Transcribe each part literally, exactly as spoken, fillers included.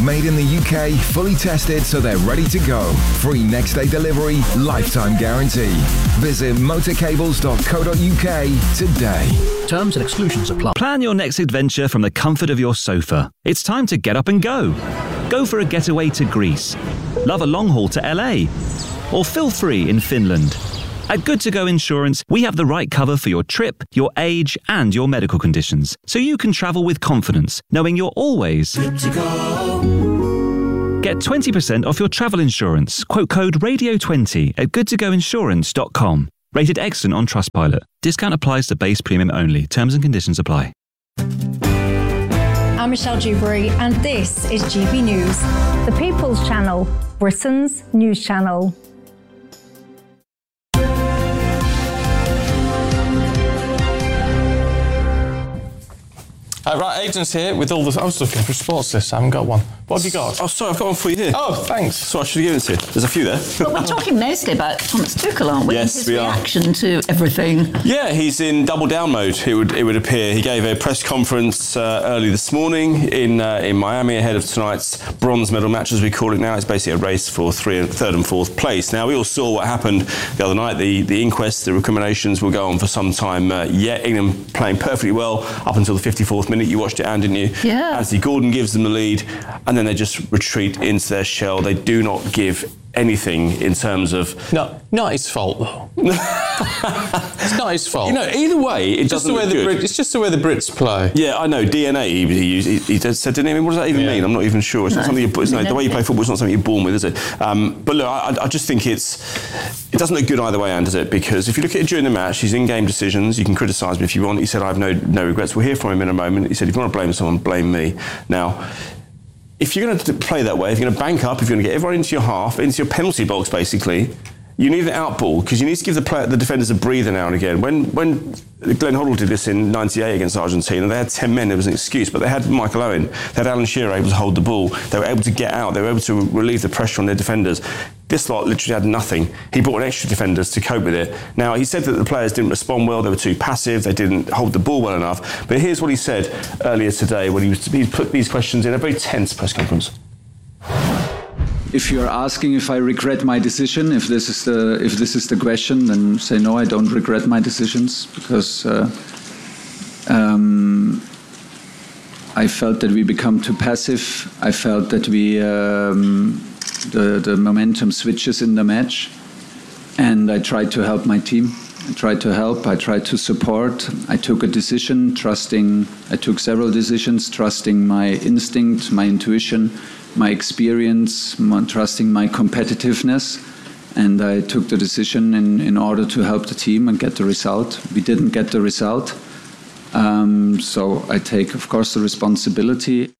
Made in the U K, fully tested so they're ready to go. Free next day delivery, lifetime guarantee. Visit motorcables dot co dot U K today. Terms and exclusions apply. Plan your next adventure from the comfort of your sofa. It's time to get up and go. Go for a getaway to Greece. Love a long haul to L A. Or feel free in Finland. At Good to Go Insurance, we have the right cover for your trip, your age, and your medical conditions, so you can travel with confidence, knowing you're always good to go. Get twenty percent off your travel insurance. Quote code radio twenty at good to go insurance dot com. Rated excellent on Trustpilot. Discount applies to base premium only. Terms and conditions apply. I'm Michelle Dewberry, and this is G B News. The People's Channel, Britain's news channel. Uh, right, Aidan's here with all the... I was looking for a sports list. I haven't got one. What have you got? Oh, sorry, I've got one for you here. Oh, thanks. So I should have given it to you. There's a few there. Well, we're talking mostly about Thomas Tuchel, aren't we? Yes, His we are. reaction to everything. Yeah, he's in double down mode, it would it would appear. He gave a press conference uh, early this morning in uh, in Miami ahead of tonight's bronze medal match, as we call it now. It's basically a race for three, third and fourth place. Now, we all saw what happened the other night. The, the inquest, the recriminations will go on for some time uh, yet. England playing perfectly well up until the fifty-fourth minute. You watched it, Anne, didn't you? Yeah. Anthony Gordon gives them the lead, and then they just retreat into their shell. They do not give anything in terms of... No, not his fault, though. It's not his fault. You know, either way, it it's just doesn't the way look the good. Brit, It's just the way the Brits play. Yeah, I know. D N A, he, he, used, he, he said, didn't he? I mean, what does that even Yeah. mean? I'm not even sure. It's No, not something you, it's I not, mean, the way you play it- football is not something you're born with, is it? Um, but look, I, I just think it's... It doesn't look good either way, Anne, does it? Because if you look at it during the match, his in-game decisions, you can criticise me if you want. He said, I have no, no regrets. We'll hear from him in a moment. He said, if you want to blame someone, blame me. Now... If you're going to play that way, if you're going to bank up, if you're going to get everyone into your half, into your penalty box, basically, you need an out ball because you need to give the player, the defenders a breather now and again. When when Glenn Hoddle did this in ninety-eight against Argentina, they had ten men, there was an excuse, but they had Michael Owen, they had Alan Shearer able to hold the ball, they were able to get out, they were able to relieve the pressure on their defenders. This lot literally had nothing. He brought in extra defenders to cope with it. Now, he said that the players didn't respond well, they were too passive, they didn't hold the ball well enough, but here's what he said earlier today when he was he put these questions in a very tense press conference. If you're asking if I regret my decision, if this is the if this is the question, then say no, I don't regret my decisions because uh, um, I felt that we become too passive. I felt that we um, the the momentum switches in the match, and I tried to help my team. I tried to help. I tried to support. I took a decision, trusting. I took several decisions, trusting my instinct, my intuition, my experience, my, trusting my competitiveness, and I took the decision in, in order to help the team and get the result. We didn't get the result, um, so I take, of course, the responsibility.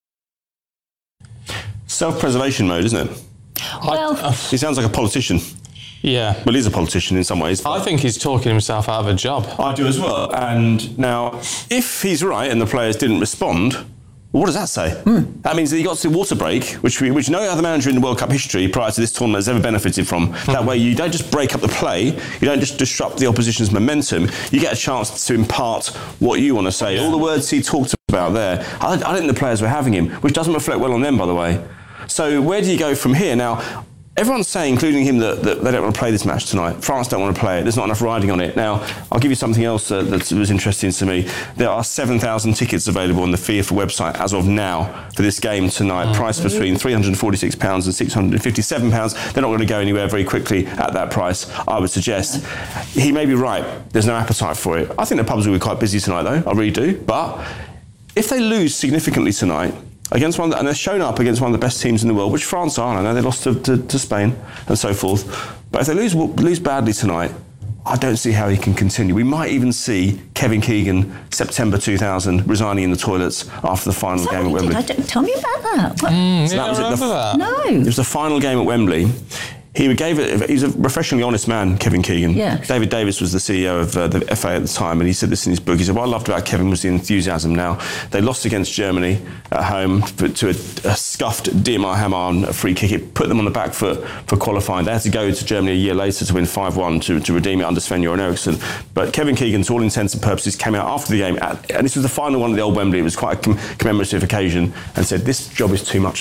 Self-preservation mode, isn't it? Well, I, uh, he sounds like a politician. Yeah. Well, he's a politician in some ways. I think he's talking himself out of a job. I do as well. And now, if he's right and the players didn't respond, well, what does that say? Mm. That means that he got to the water break, which we, which no other manager in the World Cup history prior to this tournament has ever benefited from. Mm. That way, you don't just break up the play, you don't just disrupt the opposition's momentum, you get a chance to impart what you want to say. Yeah. All the words he talked about there, I, I don't think the players were having him, which doesn't reflect well on them, by the way. So where do you go from here? Now, everyone's saying, including him, that, that they don't want to play this match tonight. France don't want to play it. There's not enough riding on it. Now, I'll give you something else uh, that was interesting to me. There are seven thousand tickets available on the FIFA website as of now for this game tonight, oh, priced really? between three hundred forty-six pounds and six hundred fifty-seven pounds. They're not going to go anywhere very quickly at that price, I would suggest. He may be right. There's no appetite for it. I think the pubs will be quite busy tonight, though. I really do. But if they lose significantly tonight, against one, and they're shown up against one of the best teams in the world, which France are. I know they lost to, to, to Spain and so forth. But if they lose lose badly tonight, I don't see how he can continue. We might even see Kevin Keegan, September two thousand, resigning in the toilets after the final game at Wembley. I don't, tell me about that. What? Mm, so yeah, that was I remember the, that. No. It was the final game at Wembley. He gave it. He's a refreshingly honest man, Kevin Keegan. Yes. David Davis was the C E O of uh, the F A at the time, and he said this in his book. He said, "What I loved about Kevin was the enthusiasm. Now they lost against Germany at home to a, a scuffed Dietmar Hamann a free kick. It put them on the back foot for qualifying. They had to go to Germany a year later to win five one to, to redeem it under Sven-Göran Eriksson. But Kevin Keegan, to all intents and purposes, came out after the game, at, and this was the final one at the old Wembley. It was quite a com- commemorative occasion, and said, 'This job is too much for me.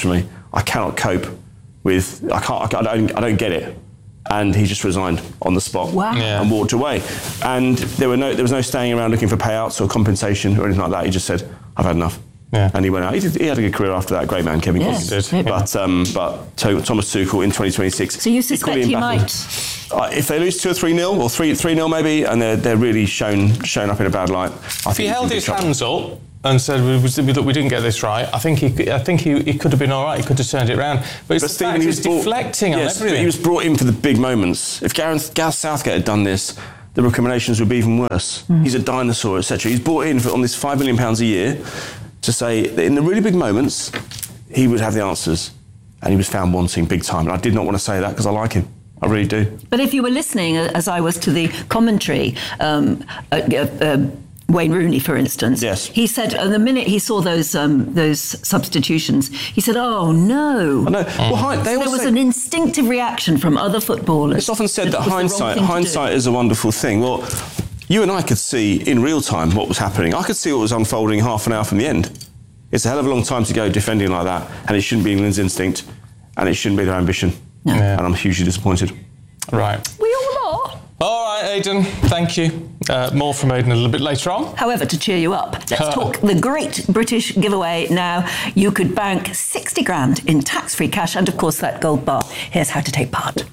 I cannot cope with, I can't, I don't, I don't get it. And he just resigned on the spot Wow. Yeah. and walked away. And there were no, there was no staying around looking for payouts or compensation or anything like that. He just said, I've had enough. Yeah. And he went out. He, did, he had a good career after that. Great man, Kevin Yes, Keegan. did. But, um, but to, Thomas Tuchel in twenty twenty-six. So you suspect equally he embattled. might? Uh, if they lose two or three nil or three three nil maybe, and they're they're really shown shown up in a bad light. I If he think held he's in his big trouble. hands up and said, we, we, look, we didn't get this right, I think he I think he, he could have been all right. He could have turned it around. But it's But the Stephen, fact he he's was brought- deflecting yes, on but everything. he was brought in for the big moments. If Gareth, Gareth Southgate had done this, the recriminations would be even worse. Mm. He's a dinosaur, et cetera. He's brought in for, on this five million pounds a year to say that in the really big moments, he would have the answers. And he was found wanting big time. And I did not want to say that because I like him. I really do. But if you were listening, uh, as I was, to the commentary, um, uh, uh, Wayne Rooney, for instance, Yes. he said uh, the minute he saw those um, those substitutions, he said, "Oh no!" I know. Well, hi, they there always was say- an instinctive reaction from other footballers. It's often said it that was the wrong hindsight thing to do. hindsight is a wonderful thing. Well, you and I could see in real time what was happening. I could see what was unfolding half an hour from the end. It's a hell of a long time to go defending like that, and it shouldn't be England's instinct, and it shouldn't be their ambition. Yeah. And I'm hugely disappointed. Right. We all are. All right, Aidan, thank you. Uh, more from Aidan a little bit later on. However, to cheer you up, let's talk the great British giveaway now. You could bank sixty grand in tax-free cash and, of course, that gold bar. Here's how to take part.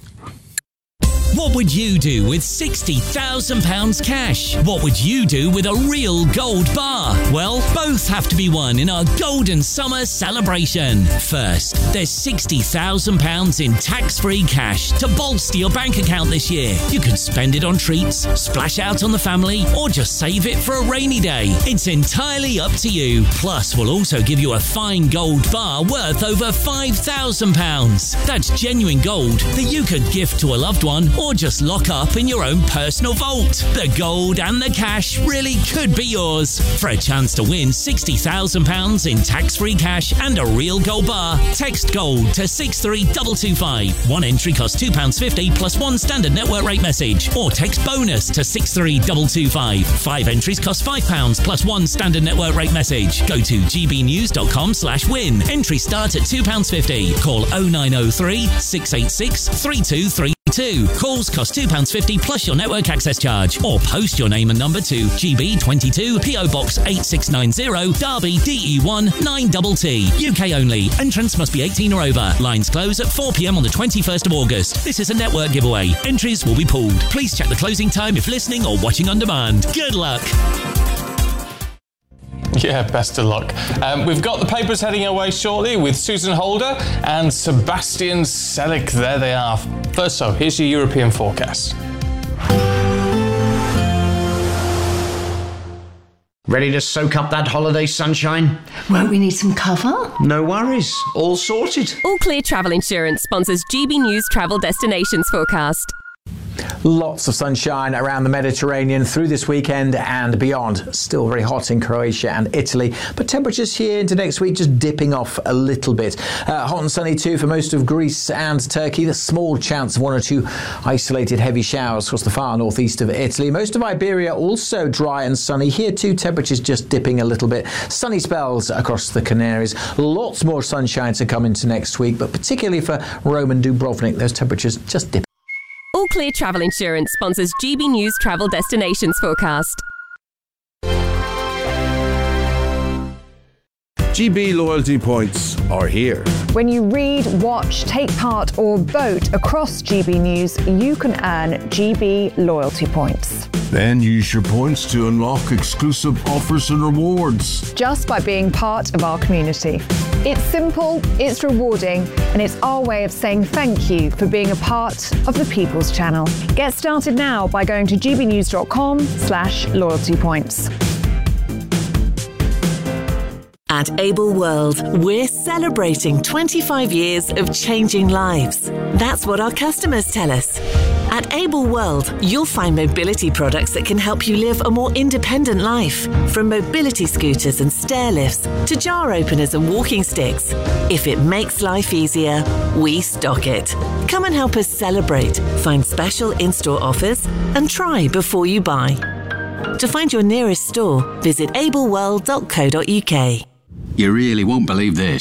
What would you do with sixty thousand pounds cash? What would you do with a real gold bar? Well, both have to be won in our Golden Summer celebration. First, there's sixty thousand pounds in tax-free cash to bolster your bank account this year. You can spend it on treats, splash out on the family, or just save it for a rainy day. It's entirely up to you. Plus, we'll also give you a fine gold bar worth over five thousand pounds. That's genuine gold that you could gift to a loved one or just lock up in your own personal vault. The gold and the cash really could be yours. For a chance to win sixty thousand pounds in tax-free cash and a real gold bar, text GOLD to six three two two five. One entry costs two pounds fifty plus one standard network rate message. Or text BONUS to six three two two five. Five entries cost five pounds plus one standard network rate message. Go to gbnews.com slash win. Entries start at two pounds fifty. Call oh nine oh three, six eight six, three two three two. Calls cost two pounds fifty plus your network access charge. Or post your name and number to G B twenty-two, P O Box eight six nine zero, Derby, D E one nine T T. U K only. Entrance must be eighteen or over. Lines close at four p.m. on the twenty-first of August. This is a network giveaway. Entries will be pooled. Please check the closing time if listening or watching on demand. Good luck. Yeah, best of luck. Um, we've got the papers heading away shortly with Susan Holder and Sebastian Selick. There they are. First, so here's your European forecast. Ready to soak up that holiday sunshine? Won't we need some cover? No worries. All sorted. All Clear Travel Insurance sponsors G B News Travel Destinations Forecast. Lots of sunshine around the Mediterranean through this weekend and beyond. Still very hot in Croatia and Italy, but temperatures here into next week just dipping off a little bit. Uh, hot and sunny too for most of Greece and Turkey. The small chance of one or two isolated heavy showers across the far northeast of Italy. Most of Iberia also dry and sunny. Here too, temperatures just dipping a little bit. Sunny spells across the Canaries. Lots more sunshine to come into next week, but particularly for Rome and Dubrovnik, those temperatures just dipping. All Clear Travel Insurance sponsors G B News Travel Destinations Forecast. G B loyalty points are here. When you read, watch, take part or vote across G B News, you can earn G B loyalty points. Then use your points to unlock exclusive offers and rewards. Just by being part of our community. It's simple, it's rewarding, and it's our way of saying thank you for being a part of the People's Channel. Get started now by going to gbnews.com slash loyalty points. At Able World, we're celebrating twenty-five years of changing lives. That's what our customers tell us. At Able World, you'll find mobility products that can help you live a more independent life, from mobility scooters and stair lifts to jar openers and walking sticks. If it makes life easier, we stock it. Come and help us celebrate, find special in-store offers, and try before you buy. To find your nearest store, visit able world dot co dot uk. You really won't believe this.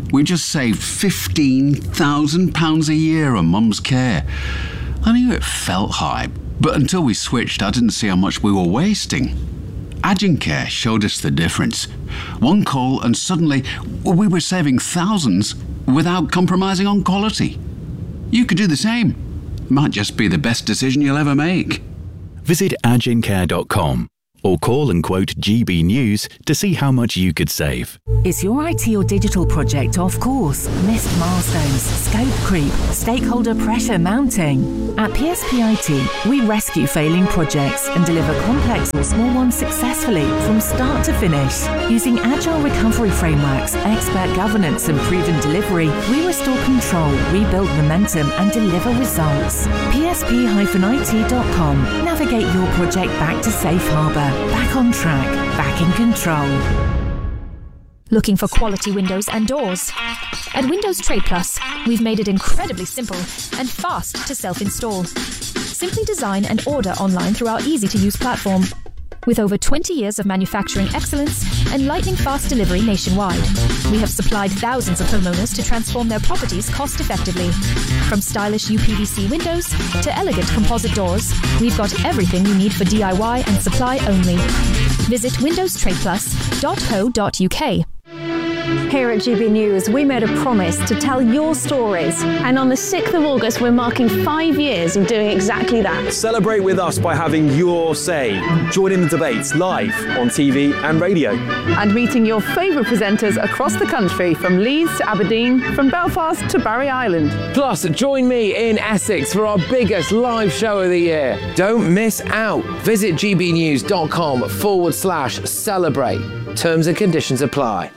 We just saved fifteen thousand pounds a year on Mum's care. I knew it felt high, but until we switched, I didn't see how much we were wasting. Agencare showed us the difference. One call and suddenly we were saving thousands without compromising on quality. You could do the same. Might just be the best decision you'll ever make. Visit agencare dot com or call and quote G B News to see how much you could save. Is your I T or digital project off course? Missed milestones, scope creep, stakeholder pressure mounting? At P S P I T, we rescue failing projects and deliver complex or small ones successfully from start to finish. Using agile recovery frameworks, expert governance and proven delivery, we restore control, rebuild momentum and deliver results. P S P I T dot com. Navigate your project back to safe harbour. Back on track, back in control. Looking for quality windows and doors? At Windows Trade Plus, we've made it incredibly simple and fast to self-install. Simply design and order online through our easy-to-use platform. With over twenty years of manufacturing excellence and lightning-fast delivery nationwide, we have supplied thousands of homeowners to transform their properties cost-effectively. From stylish U P V C windows to elegant composite doors, we've got everything you need for D I Y and supply only. Visit windows trade plus dot co dot U K. Here at G B News, we made a promise to tell your stories. And on the sixth of August, we're marking five years of doing exactly that. Celebrate with us by having your say. Join in the debates live on T V and radio. And meeting your favourite presenters across the country, from Leeds to Aberdeen, from Belfast to Barry Island. Plus, join me in Essex for our biggest live show of the year. Don't miss out. Visit gbnews.com forward slash celebrate. Terms and conditions apply.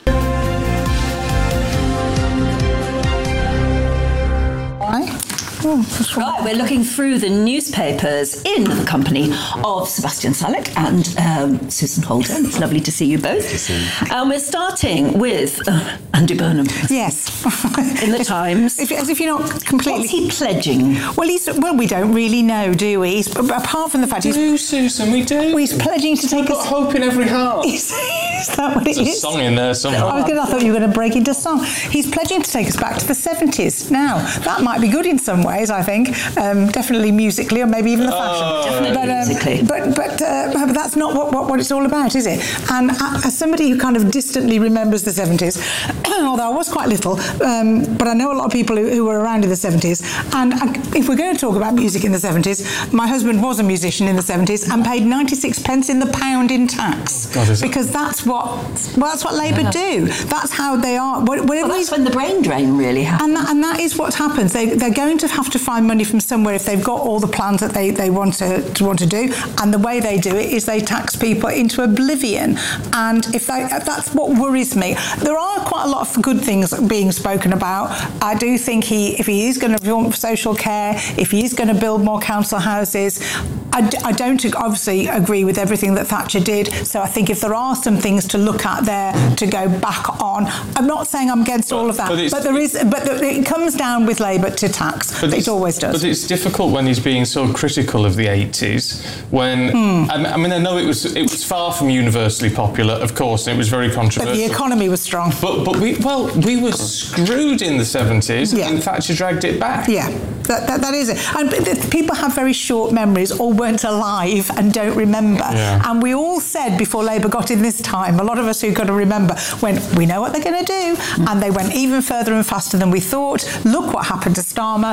Oh, right, we're looking through the newspapers in the company of Sebastian Salek and um, Susan Holden. It's lovely to see you both. And um, we're starting with uh, Andy Burnham. Yes. In the Times. If, as if you're not completely... What's he pledging? Well, he's, well, we don't really know, do we? He's, apart from the fact we he's... do, Susan, we do. He's pledging to take I've us... got hope in every heart. Is, is that what There's it a is? song in there somewhere. I, was gonna, I thought you were going to break into song. He's pledging to take us back to the seventies. Now, that might be good in some ways, I think. Um, definitely musically, or maybe even the fashion. Oh, definitely but, um, musically. But but, uh, but that's not what, what, what it's all about, is it? And uh, as somebody who kind of distantly remembers the seventies, although I was quite little, um, but I know a lot of people who, who were around in the seventies. And uh, if we're going to talk about music in the seventies, my husband was a musician in the seventies and paid ninety-six pence in the pound in tax. God, is because that's what well, that's what Labour Yeah. do. That's how they are. When, Well, that's when the brain drain really happens. and that, and that is what happens. They, they're going to have to find money from somewhere if they've got all the plans that they, they want to, to want to do. And the way they do it is they tax people into oblivion. And if they, that's what worries me. There are quite a lot of good things being spoken about. I do think he, if he is going to reform social care, if he is going to build more council houses, I, d- I don't obviously agree with everything that Thatcher did. So I think if there are some things to look at there to go back on, I'm not saying I'm against all of that, but but, there is, but the, it comes down with Labour to tax. But it always does. But it's difficult when he's being so critical of the eighties. When Hmm. I mean, I know it was it was far from universally popular, of course, and it was very But controversial. the economy was strong. But but we well we were screwed in the seventies, Yeah. and Thatcher dragged it back. Yeah, that, that, that is it. And the, people have very short memories or weren't alive and don't remember. Yeah. And we all said before Labour got in this time, a lot of us who got to remember, when we know what they're going to do, and they went even further and faster than we thought. Look what happened to Starmer.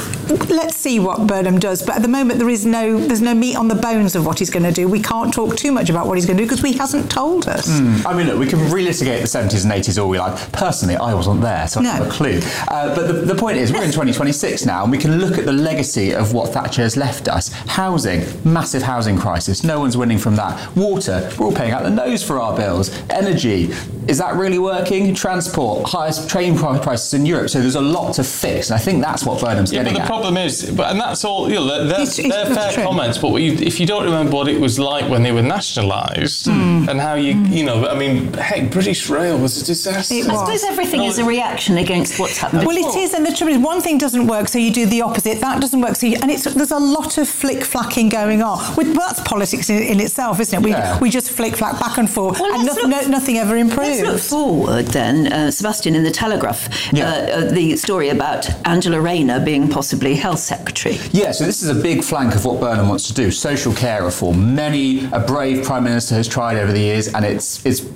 Let's see what Burnham does. But at the moment, there is no there's no meat on the bones of what he's going to do. We can't talk too much about what he's going to do because he hasn't told us. Mm. I mean, look, we can relitigate the seventies and eighties all we like. Personally, I wasn't there, so I don't No. have a clue. Uh, but the, the point is, we're in twenty twenty-six now, and we can look at the legacy of what Thatcher has left us. Housing, massive housing crisis. No one's winning from that. Water, we're all paying out the nose for our bills. Energy, is that really working? Transport, highest train prices in Europe. So there's a lot to fix, and I think that's what Burnham's Yeah, but getting the at. problem is, but and that's all. You know, they're, It's- it's- they're that's fair true. comments. But what you, if you don't remember what it was like when they were nationalised, Mm. and how you, you know, I mean, heck, British Rail was a disaster. It I was. suppose everything No, is a reaction against what's happened Well, before. it is, and the trouble is, one thing doesn't work, so you do the opposite. That doesn't work, so you, and it's there's a lot of flick flacking nothing going on. We, well, that's politics in, in itself, isn't it? We, Yeah. we just flick flack back and forth, Well, and let's no, look- no, nothing ever improves. Let's look forward then, uh, Sebastian, in the Telegraph, Yeah. uh, uh, the story about Angela Rayner being possibly Health Secretary. Yeah, so this is a big flank of what Burnham wants to do, social care reform. Many a brave Prime Minister has tried over the years, and it's it's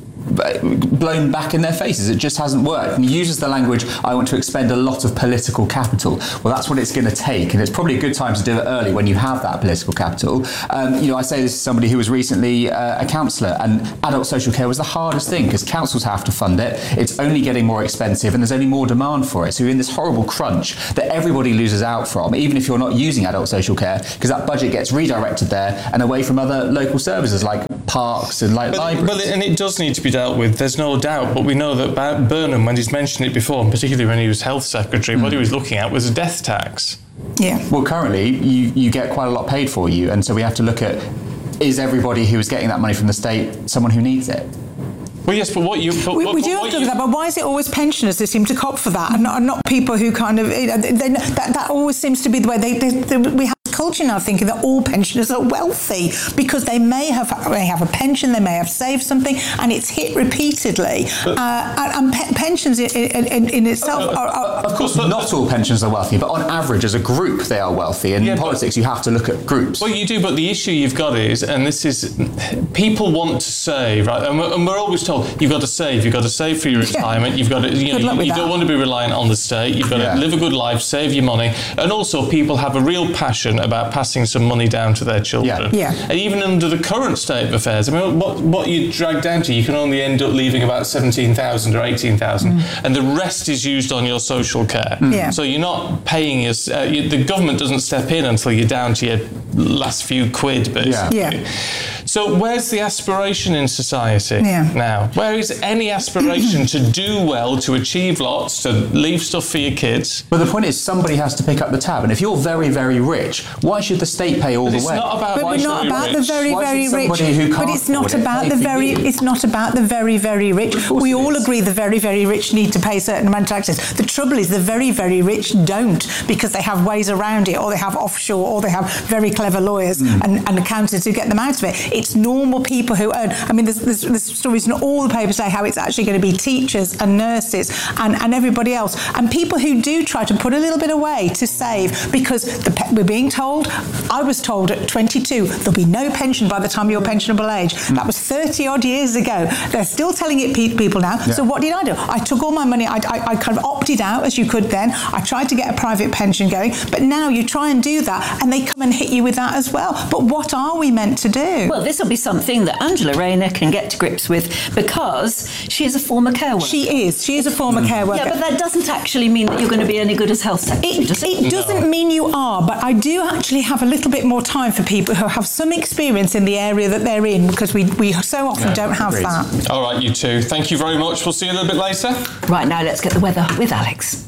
blown back in their faces. It just hasn't worked. And he uses the language, I want to expend a lot of political capital. Well, that's what it's going to take, and it's probably a good time to do it early when you have that political capital. Um, you know, I say this as somebody who was recently uh, a councillor, and adult social care was the hardest thing because councils have to fund it. It's only getting more expensive, and there's only more demand for it. So you're in this horrible crunch that everybody loses out from, even if you're not using adult social care, because that budget gets redirected there and away from other local services like parks and like But, libraries. well, and it does need to be dealt with, there's no doubt, but we know that Bar- Burnham, when he's mentioned it before, and particularly when he was Health Secretary, what he was looking at was a death tax. Yeah. Well, currently, you, you get quite a lot paid for you, and so we have to look at, is everybody who is getting that money from the state someone who needs it? Well, yes, but what you... But, We, but- we but do have what to look you- at that, but why is it always pensioners who seem to cop for that, and not, and not people who kind of... You know, they, that, that always seems to be the way they... they, they we have a culture now thinking that all pensioners are wealthy because they may have they have a pension, they may have saved something, and it's hit repeatedly. Uh, and and pe- pensions in, in, in itself are... are Of course, not all pensioners are wealthy, but on average, as a group, they are wealthy. And in politics, you have to look at groups. Well, you do, but the issue you've got is, and this is, people want to save, right? And we're, and we're always told, you've got to save, you've got to save for your retirement, you've got to, you Good know, luck you, with you don't that. want to be reliant on the state, you've got Yeah. to live a good life, save your money, and also people have a real passion about passing some money down to their children. Yeah. And even under the current state of affairs, I mean, what, what you drag down to, you can only end up leaving about seventeen thousand or eighteen thousand, Mm. and the rest is used on your social care. Yeah. So you're not paying your, uh, you, the government doesn't step in until you're down to your last few quid, basically. Yeah. So where's the aspiration in society Yeah. now? Where is any aspiration to do well, to achieve lots, to leave stuff for your kids? But the point is, somebody has to pick up the tab. And if you're very, very rich, why should the state pay all But the it's way? not about But why we're should not we about rich? the very, Why very should rich. somebody who But can't it's not afford it about pay the for very. you? It's not about the very, very rich. course We it all is. agree the very, very rich need to pay a certain amount of taxes. The trouble is the very, very rich don't, because they have ways around it, or they have offshore, or they have very clever lawyers Mm. and, and accountants who get them out of it. It's normal people who earn. I mean, there's, there's, there's stories in all the papers say how it's actually going to be teachers and nurses and, and everybody else, and people who do try to put a little bit away to save, because the, pe- we're being told, I was told at twenty-two, there'll be no pension by the time you're pensionable age. That was thirty odd years ago. They're still telling it pe- people now. Yeah. So what did I do? I took all my money, I, I, I kind of opted out, as you could then. I tried to get a private pension going, but now you try and do that and they come and hit you with that as well. But what are we meant to do? Well, this will be something that Angela Rayner can get to grips with because she is a former care worker. She is. She is a former care worker. Yeah, but that doesn't actually mean that you're going to be any good as health secretary, It, does it? it doesn't mean you are, but I do actually have a little bit more time for people who have some experience in the area that they're in, because we, we so often Yeah, don't have agreed. that. All right, you two. Thank you very much. We'll see you a little bit later. Right, now let's get the weather with Alex.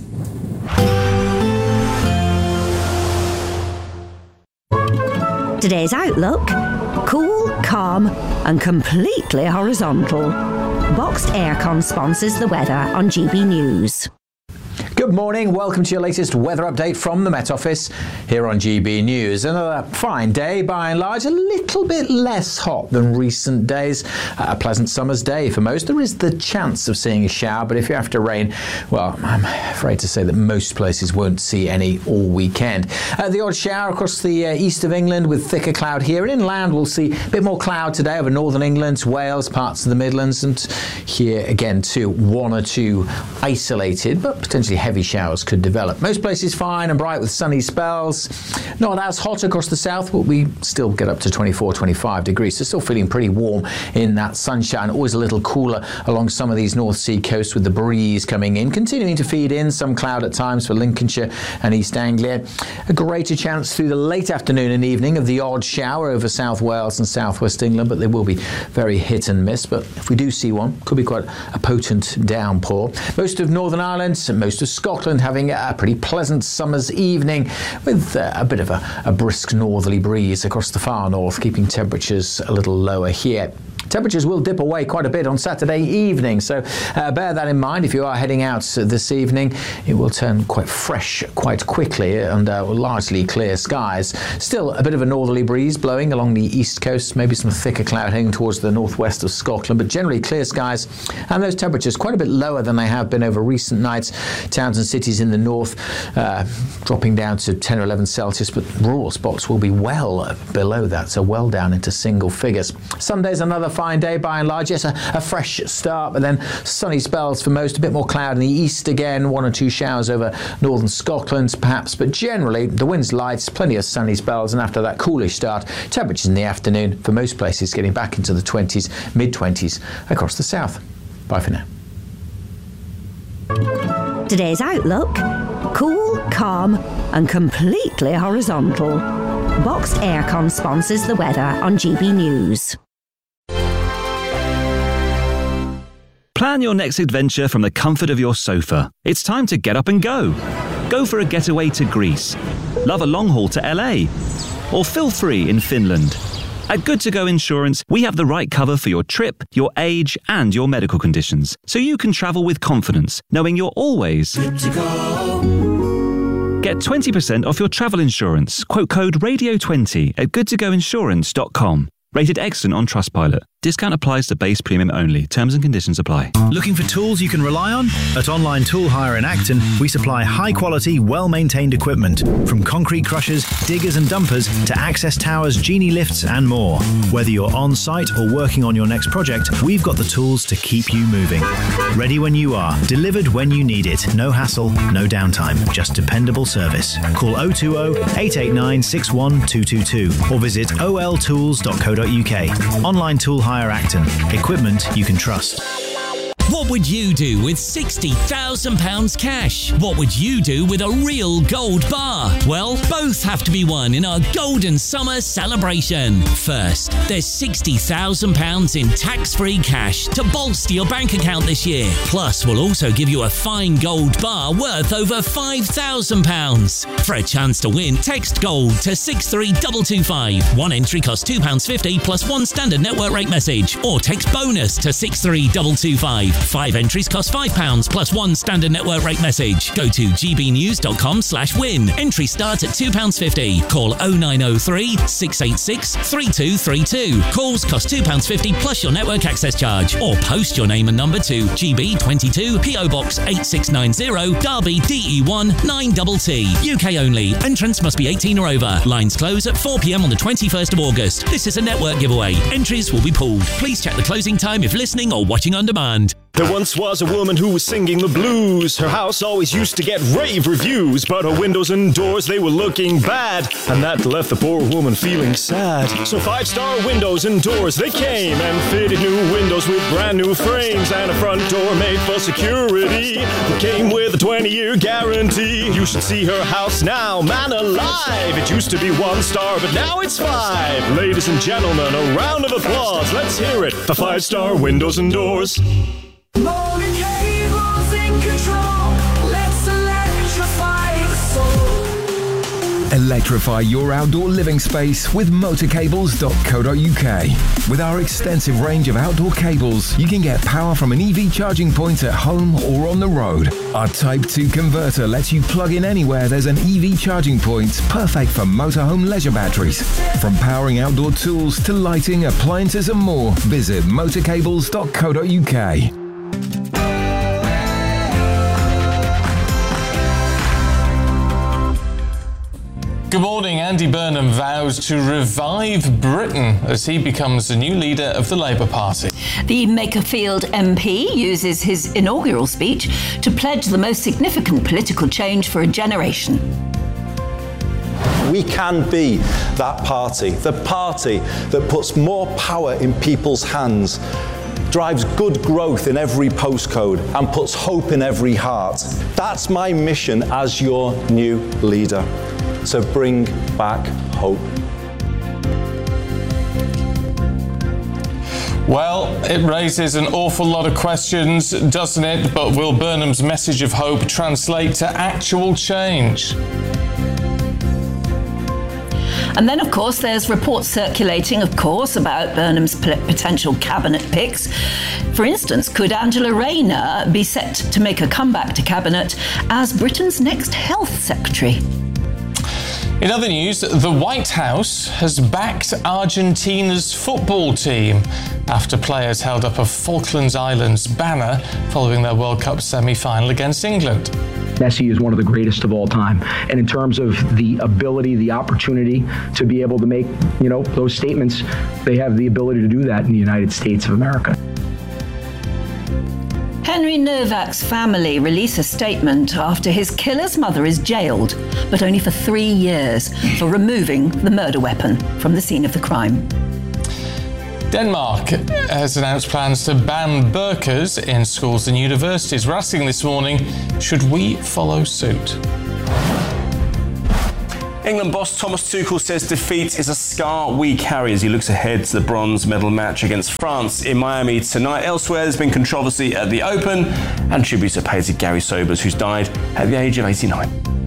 Today's outlook: cool, calm, and completely horizontal. Boxed Aircon sponsors the weather on G B News. Good morning, welcome to your latest weather update from the Met Office here on G B News. Another fine day, by and large, a little bit less hot than recent days. A pleasant summer's day for most. There is the chance of seeing a shower, but if you're after rain, well, I'm afraid to say that most places won't see any all weekend. Uh, the odd shower across the uh, east of England with thicker cloud here, and inland we'll see a bit more cloud today over northern England, Wales, parts of the Midlands, and here again too, one or two isolated but potentially heavy showers could develop. Most places fine and bright with sunny spells. Not as hot across the south, but we still get up to twenty-four, twenty-five degrees. So still feeling pretty warm in that sunshine. Always a little cooler along some of these North Sea coasts with the breeze coming in, continuing to feed in some cloud at times for Lincolnshire and East Anglia. A greater chance through the late afternoon and evening of the odd shower over South Wales and South West England, but they will be very hit and miss. But if we do see one, could be quite a potent downpour. Most of Northern Ireland and most of Scotland having a pretty pleasant summer's evening with uh, a bit of a, a brisk northerly breeze across the far north, keeping temperatures a little lower here. Temperatures will dip away quite a bit on Saturday evening, so uh, bear that in mind if you are heading out this evening. It will turn quite fresh quite quickly under largely clear skies. Still a bit of a northerly breeze blowing along the east coast, maybe some thicker cloud heading towards the northwest of Scotland, but generally clear skies, and those temperatures quite a bit lower than they have been over recent nights. Towns and cities in the north uh, dropping down to ten or eleven Celsius, but rural spots will be well below that, so well down into single figures. Sunday's another fine day by and large. Yes, a, a fresh start, but then sunny spells for most, a bit more cloud in the east again, one or two showers over northern Scotland perhaps, but generally the wind's light, plenty of sunny spells, and after that coolish start, temperatures in the afternoon for most places getting back into the twenties, mid-twenties across the south. Bye for now. Today's outlook: cool, calm and completely horizontal. Boxed Aircon sponsors the weather on G B News. Plan your next adventure from the comfort of your sofa. It's time to get up and go. Go for a getaway to Greece. Love a long haul to L A. Or feel free in Finland. At Good To Go Insurance, we have the right cover for your trip, your age, and your medical conditions, so you can travel with confidence, knowing you're always good to go. Get twenty percent off your travel insurance. Quote code radio twenty at good to go insurance dot com. Rated excellent on Trustpilot. Discount applies to base premium only. Terms and conditions apply. Looking for tools you can rely on? At Online Tool Hire in Acton, we supply high-quality, well-maintained equipment, from concrete crushers, diggers and dumpers to access towers, genie lifts and more. Whether you're on-site or working on your next project, we've got the tools to keep you moving. Ready when you are, delivered when you need it. No hassle, no downtime, just dependable service. Call oh two oh, eight eight nine, six one two two two or visit o l tools dot co dot u k. Online Tool Hire Acton. Equipment you can trust. What would you do with sixty thousand pounds cash? What would you do with a real gold bar? Well, both have to be won in our Golden Summer celebration. First, there's sixty thousand pounds in tax-free cash to bolster your bank account this year. Plus, we'll also give you a fine gold bar worth over five thousand pounds. For a chance to win, text GOLD to six three two two five. One entry costs two pounds fifty plus one standard network rate message. Or text BONUS to six three two two five. Five entries cost five pounds plus one standard network rate message. Go to g b news dot com slash win. Entry starts at two pounds fifty. Call oh nine oh three, six eight six, three two three two. Calls cost two pounds fifty plus your network access charge. Or post your name and number to G B twenty-two, P O Box eight six nine zero, Derby D E one nine T T. U K only. Entrance must be eighteen or over. Lines close at four p m on the twenty-first of August. This is a network giveaway. Entries will be pulled. Please check the closing time if listening or watching on demand. There once was a woman who was singing the blues. Her house always used to get rave reviews, but her windows and doors, they were looking bad, and that left the poor woman feeling sad. So five-star windows and doors, they came and fitted new windows with brand new frames and a front door made for security that came with a twenty-year guarantee. You should see her house now, man alive. It used to be one star, but now it's five. Ladies and gentlemen, a round of applause. Let's hear it for five-star windows and doors. Motor cables in control. Let's electrify the soul. Electrify your outdoor living space with motor cables dot co dot u k. With our extensive range of outdoor cables, you can get power from an E V charging point at home or on the road. Our Type two converter lets you plug in anywhere there's an E V charging point, perfect for motorhome leisure batteries. From powering outdoor tools to lighting, appliances and more, visit motor cables dot co dot u k. Good morning. Andy Burnham vows to revive Britain as he becomes the new leader of the Labour Party. The Makerfield M P uses his inaugural speech to pledge the most significant political change for a generation. We can be that party, the party that puts more power in people's hands, drives good growth in every postcode and puts hope in every heart. That's my mission as your new leader. So bring back hope. Well, it raises an awful lot of questions, doesn't it? But will Burnham's message of hope translate to actual change? And then, of course, there's reports circulating, of course, about Burnham's p- potential cabinet picks. For instance, could Angela Rayner be set to make a comeback to cabinet as Britain's next health secretary? In other news, the White House has backed Argentina's football team after players held up a Falklands Islands banner following their World Cup semi-final against England. Messi is one of the greatest of all time. And in terms of the ability, the opportunity to be able to make, you know, those statements, they have the ability to do that in the United States of America. Henry Novak's family release a statement after his killer's mother is jailed, but only for three years, for removing the murder weapon from the scene of the crime. Denmark has announced plans to ban burqas in schools and universities. We're asking this morning, should we follow suit? England boss Thomas Tuchel says defeat is a scar we carry as he looks ahead to the bronze medal match against France in Miami tonight. Elsewhere, there's been controversy at the Open and tributes are paid to Gary Sobers, who's died at the age of eighty-nine.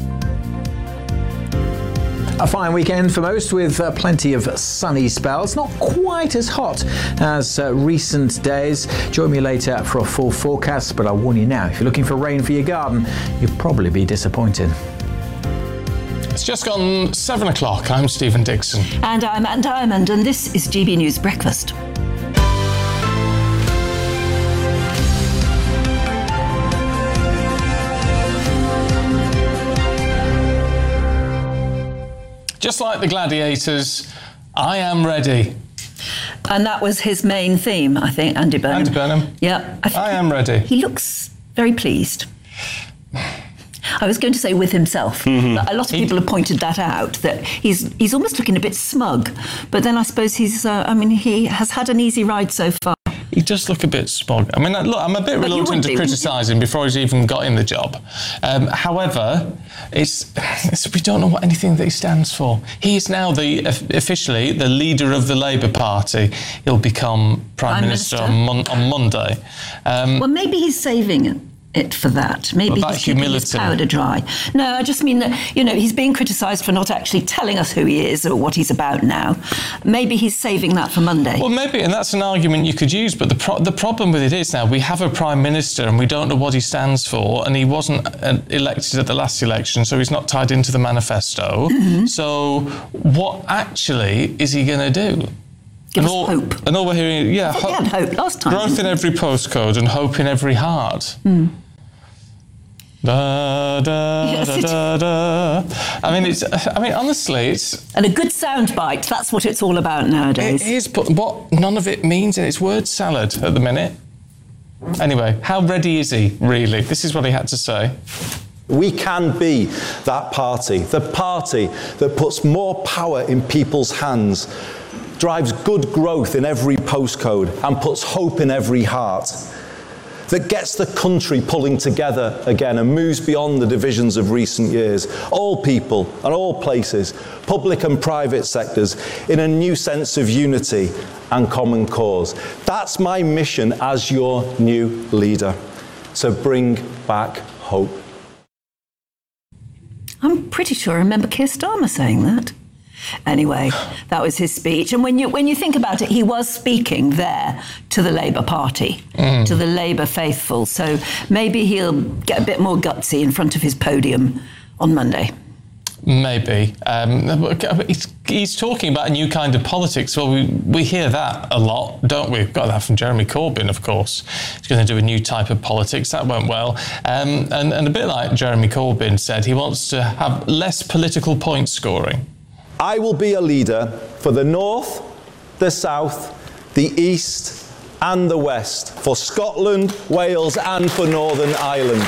A fine weekend for most with uh, plenty of sunny spells. Not quite as hot as uh, recent days. Join me later for a full forecast, but I'll warn you now, if you're looking for rain for your garden, you'll probably be disappointed. It's just gone seven o'clock. I'm Stephen Dixon. And I'm Anne Diamond, and this is G B News Breakfast. Just like the Gladiators, I am ready. And that was his main theme, I think, Andy Burnham. Andy Burnham. Yeah. I, I am ready. He looks very pleased. I was going to say with himself. Mm-hmm. But a lot of people have pointed that out, that he's he's almost looking a bit smug. But then I suppose he's, uh, I mean, he has had an easy ride so far. He does look a bit smug. I mean, look, I'm a bit But you reluctant would to be, criticise him before he's even got in the job. Um, however, it's, it's we don't know what anything that he stands for. He is now the officially the leader of the Labour Party. He'll become Prime, Prime Minister, Minister. on, mon- on Monday. Um, Well, maybe he's saving it. it for that. Maybe About he's keeping his humility. powder dry. No, I just mean that, you know, he's being criticised for not actually telling us who he is or what he's about now. Maybe he's saving that for Monday. Well, maybe, and that's an argument you could use, but the pro- the problem with it is now we have a Prime Minister and we don't know what he stands for, and he wasn't uh, elected at the last election, so he's not tied into the manifesto. Mm-hmm. So what actually is he going to do? Give and us all, hope. And all we're hearing, yeah, I thought we had hope last time. growth in every postcode and hope in every heart. Mm. Da, da, Yes, da, it- da, da. I mean, it's. I mean, honestly, it's. And a good soundbite, that's what it's all about nowadays. It is, but what none of it means, and it's word salad at the minute. Anyway, how ready is he, really? This is what he had to say. We can be that party, the party that puts more power in people's hands, drives good growth in every postcode, and puts hope in every heart, that gets the country pulling together again and moves beyond the divisions of recent years. All people and all places, public and private sectors, in a new sense of unity and common cause. That's my mission as your new leader, to bring back hope. I'm pretty sure I remember Keir Starmer saying that. Anyway, that was his speech. And when you when you think about it, he was speaking there to the Labour Party, Mm. to the Labour faithful. So maybe he'll get a bit more gutsy in front of his podium on Monday. Maybe. Um, he's, he's talking about a new kind of politics. Well, we, we hear that a lot, don't we? We've got that from Jeremy Corbyn, of course. He's going to do a new type of politics. That went well. Um, and, and a bit like Jeremy Corbyn said, he wants to have less political point scoring. I will be a leader for the North, the South, the East and the West, for Scotland, Wales and for Northern Ireland.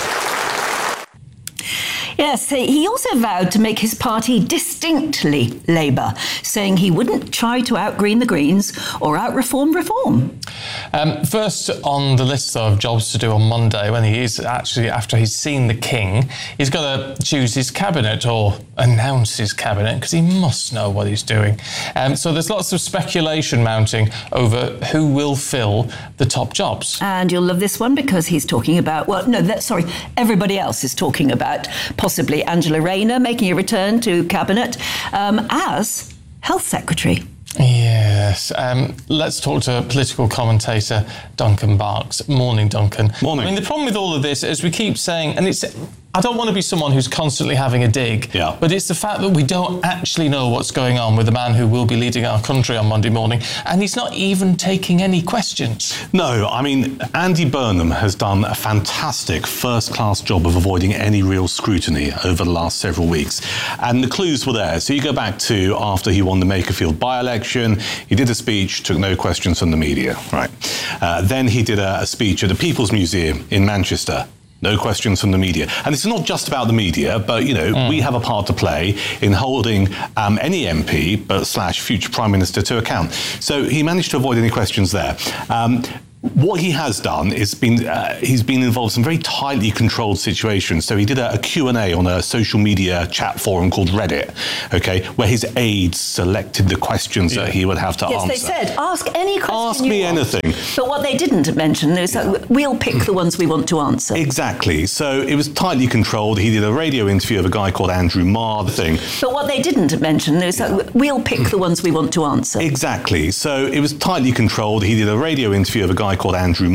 Yes, he also vowed to make his party distinctly Labour, saying he wouldn't try to out-green the Greens or out-reform reform. Um, first on the list, though, of jobs to do on Monday, when he is actually, after he's seen the King, he's got to choose his cabinet or announce his cabinet, because he must know what he's doing. Um, so there's lots of speculation mounting over who will fill the top jobs. And you'll love this one because he's talking about, well, no, that, sorry, everybody else is talking about possibly Angela Rayner making a return to cabinet um, as Health Secretary. Yes. Um, let's talk to political commentator Duncan Barks. Morning, Duncan. Morning. I mean, the problem with all of this is we keep saying, and it's, I don't want to be someone who's constantly having a dig, yeah. but it's the fact that we don't actually know what's going on with the man who will be leading our country on Monday morning, and he's not even taking any questions. No, I mean, Andy Burnham has done a fantastic first-class job of avoiding any real scrutiny over the last several weeks. And the clues were there. So you go back to after he won the Makerfield by-election, he did a speech, took no questions from the media. Right. Uh, then he did a, a speech at the People's Museum in Manchester. No questions from the media. And it's not just about the media, but, you know, mm. we have a part to play in holding um, any M P, but slash future Prime Minister to account. So he managed to avoid any questions there. Um, What he has done is been uh, he's been involved in some very tightly controlled situations. So he did a, a Q and A on a social media chat forum called Reddit, okay, where his aides selected the questions yeah. that he would have to yes, answer. Yes, they said, ask any question Ask you me want. anything. But what they didn't mention is that we'll pick the ones we want to answer. Exactly. So it was tightly controlled. He did a radio interview of a guy called Andrew Marr, the thing. But what they didn't mention is that we'll pick the ones we want to answer. Exactly. So it was tightly controlled. He did a radio interview of a guy called Andrew